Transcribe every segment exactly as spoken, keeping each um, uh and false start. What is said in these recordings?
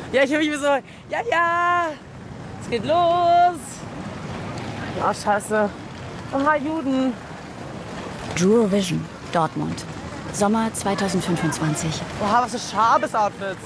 Ja, ich höre mich so, ja, ja, es geht los. Oh, scheiße. Aha, Juden. Eurovision, Dortmund. Sommer zweitausendfünfundzwanzig. Oha, was für schabes Outfits.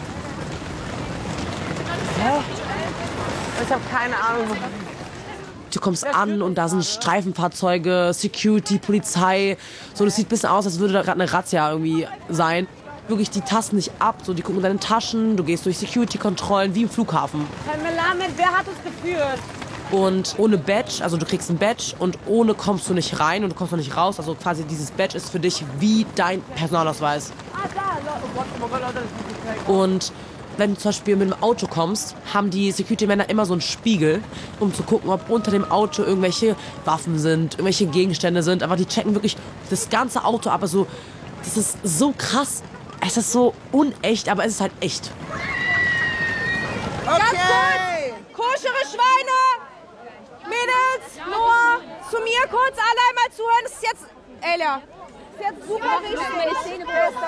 Hä? Ich habe keine Ahnung. Du kommst an und da sind Streifenfahrzeuge, Security, Polizei. So, das sieht ein bisschen aus, als würde da gerade eine Razzia irgendwie sein. Wirklich, die tasten dich ab, so, die gucken in deine Taschen, du gehst durch Security-Kontrollen wie im Flughafen. Herr Melamed, wer hat uns geführt? Und ohne Badge, also du kriegst ein Badge und ohne kommst du nicht rein und du kommst auch nicht raus. Also quasi dieses Badge ist für dich wie dein Personalausweis. Ah, da. Und wenn du zum Beispiel mit dem Auto kommst, haben die Security-Männer immer so einen Spiegel, um zu gucken, ob unter dem Auto irgendwelche Waffen sind, irgendwelche Gegenstände sind. Aber die checken wirklich das ganze Auto ab. Also das ist so krass. Es ist so unecht, aber es ist halt echt. Okay. Ganz kurz, koschere Schweine, Mädels, Noah, zu mir kurz alle einmal zuhören. Das ist jetzt, Elia, das ist jetzt super wichtig.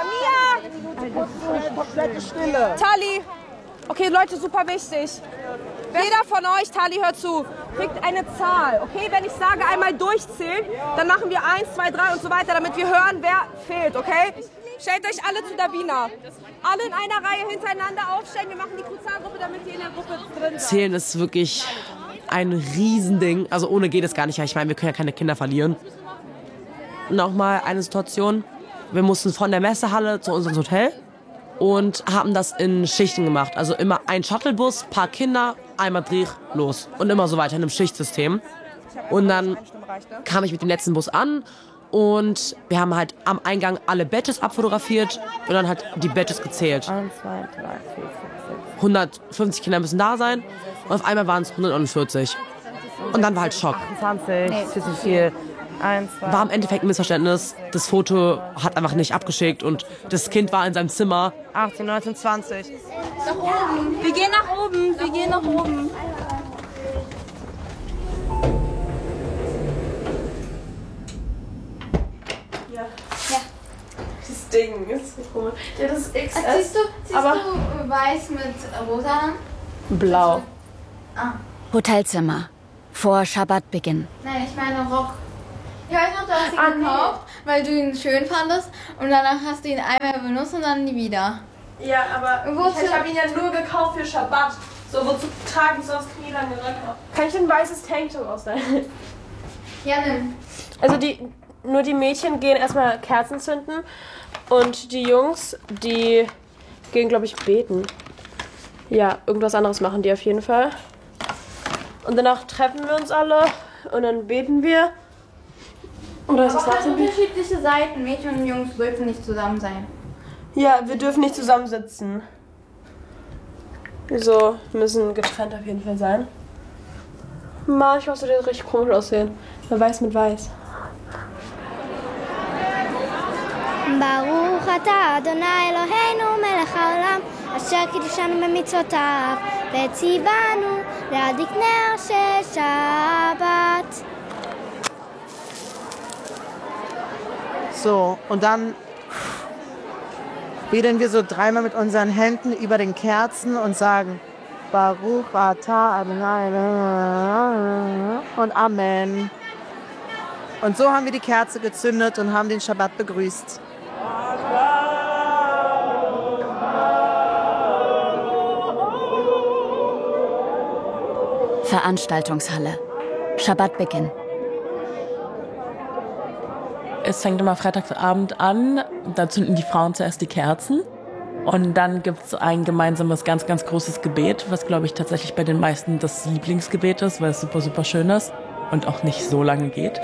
Mia, Komplette Stille. Tali. Okay, Leute, super wichtig. Jeder von euch, Tali, hört zu, kriegt eine Zahl. Okay, wenn ich sage, einmal durchzählen, dann machen wir eins, zwei, drei und so weiter, damit wir hören, wer fehlt, okay? Stellt euch alle zu Davina. Alle in einer Reihe hintereinander aufstellen. Wir machen die Kurzargruppe, damit ihr in der Gruppe drin seid. Zählen ist wirklich ein Riesending. Also ohne geht es gar nicht. Ich meine, wir können ja keine Kinder verlieren. Nochmal eine Situation. Wir mussten von der Messehalle zu unserem Hotel und haben das in Schichten gemacht. Also immer ein Shuttlebus, paar Kinder, einmal Dreh, los. Und immer so weiter in einem Schichtsystem. Und dann kam ich mit dem letzten Bus an. Und wir haben halt am Eingang alle Badges abfotografiert und dann halt die Badges gezählt. eins, zwei, drei, vier, fünf, sechs. hundertfünfzig Kinder müssen da sein und auf einmal waren es hundertneunundvierzig. Und dann war halt Schock. achtundzwanzig, nee. Viel zu viel. eins, zwei, War im Endeffekt ein Missverständnis. Das Foto hat einfach nicht abgeschickt und das Kind war in seinem Zimmer. achtzehn, neunzehn, zwanzig. Nach oben. Wir gehen nach oben. Wir gehen nach oben. Das Ding ist so komisch. Ja, das ist X S. Ah, siehst du, siehst aber du weiß mit rosa an? Blau. Ah. Hotelzimmer. Vor Schabbatbeginn. Nein, ich meine Rock. Ich weiß noch, du hast ihn Ah, gekauft, weil du ihn schön fandest und danach hast du ihn einmal benutzt und dann nie wieder. ja, aber Wozu? ich, ich habe ihn ja nur gekauft für Schabbat. So, wozu trage ich sonst knielange Röcke? Kann ich ein weißes Tanktop ausleihen? Ja, nimm. Also die, nur die Mädchen gehen erstmal Kerzen zünden und die Jungs, die gehen, glaube ich, beten. Ja, irgendwas anderes machen die auf jeden Fall. Und danach treffen wir uns alle und dann beten wir. Oder ist das Aber halt nachher? unterschiedliche Seiten. Mädchen und Jungs dürfen nicht zusammen sein. Ja, wir dürfen nicht zusammensitzen. So, müssen getrennt auf jeden Fall sein. Manchmal würde das richtig komisch aussehen. Weiß mit weiß. ברוך אתה אדוני אלוהינו מלך העולם אשר קידשנו במצוותיו וציוונו להדליק נר של שבת. So, und dann wedeln wir so dreimal mit unseren Händen über den Kerzen und sagen Baruch atah Adonai und Amen. Und so haben wir die Kerze gezündet und haben den Schabbat begrüßt. Veranstaltungshalle. Schabbatbeginn. Es fängt immer Freitagabend an, da zünden die Frauen zuerst die Kerzen und dann gibt es ein gemeinsames, ganz, ganz großes Gebet, was, glaube ich, tatsächlich bei den meisten das Lieblingsgebet ist, weil es super, super schön ist und auch nicht so lange geht.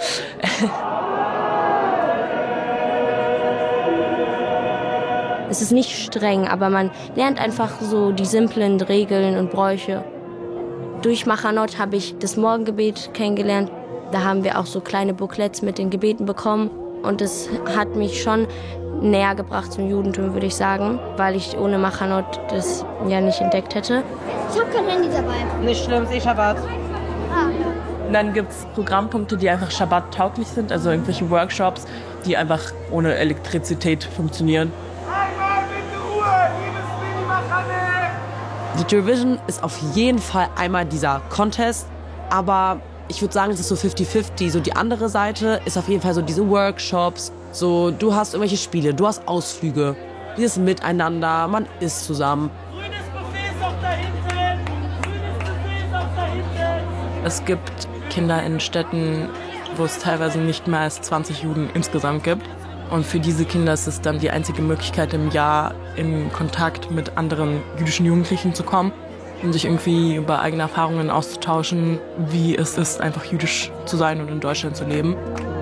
Es ist nicht streng, aber man lernt einfach so die simplen Regeln und Bräuche. Durch Machanot habe ich das Morgengebet kennengelernt. Da haben wir auch so kleine Booklets mit den Gebeten bekommen. Und es hat mich schon näher gebracht zum Judentum, würde ich sagen, weil ich ohne Machanot das ja nicht entdeckt hätte. Ich habe kein Handy dabei. Nicht schlimm, ist eh Schabbat. Ah. Und dann gibt es Programmpunkte, die einfach Schabbat-tauglich sind, also irgendwelche Workshops, die einfach ohne Elektrizität funktionieren. Einmal bitte Ruhe, liebes Mini-Machane! Die Eurovision ist auf jeden Fall einmal dieser Contest, aber ich würde sagen, es ist so fifty fifty. So die andere Seite ist auf jeden Fall so diese Workshops, so du hast irgendwelche Spiele, du hast Ausflüge, dieses Miteinander, man isst zusammen. Grünes Buffet ist auch da hinten! Grünes Buffet ist auch da hinten! Es gibt Kinder in Städten, wo es teilweise nicht mehr als zwanzig Juden insgesamt gibt. Und für diese Kinder ist es dann die einzige Möglichkeit im Jahr, in Kontakt mit anderen jüdischen Jugendlichen zu kommen und sich irgendwie über eigene Erfahrungen auszutauschen, wie es ist, einfach jüdisch zu sein und in Deutschland zu leben.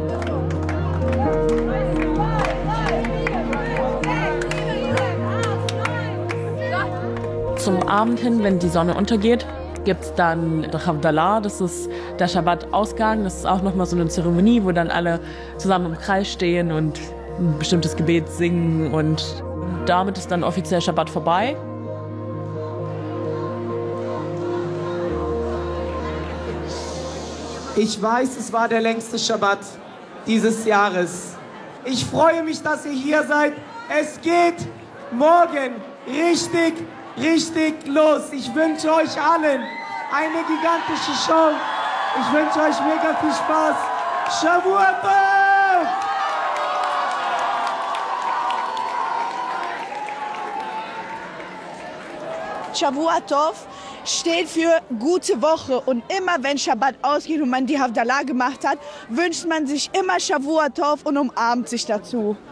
Zum Abend hin, wenn die Sonne untergeht, gibt es dann der Havdalah, das ist der Schabbat-Ausgang. Das ist auch nochmal so eine Zeremonie, wo dann alle zusammen im Kreis stehen und ein bestimmtes Gebet singen. Und damit ist dann offiziell Schabbat vorbei. Ich weiß, es war der längste Schabbat dieses Jahres. Ich freue mich, dass ihr hier seid. Es geht morgen richtig richtig los. Ich wünsche euch allen eine gigantische Show. Ich wünsche euch mega viel Spaß. Shavua Tov! Shavua Tov steht für gute Woche. Und immer wenn Schabbat ausgeht und man die Havdalah gemacht hat, wünscht man sich immer Shavua Tov und umarmt sich dazu.